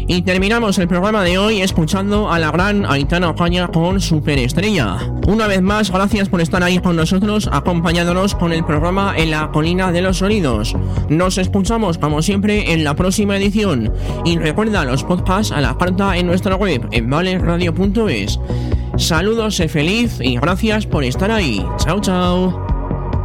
Y terminamos el programa de hoy escuchando a la gran Aitana Ocaña con Superestrella. Una vez más, gracias por estar ahí con nosotros, acompañándonos con el programa En la Colina de los Sonidos. Nos escuchamos, como siempre, en la próxima edición. Y recuerda los podcasts a la carta en nuestra web, en valeradio.es. Saludos, sé feliz y gracias por estar ahí. Chao, chao.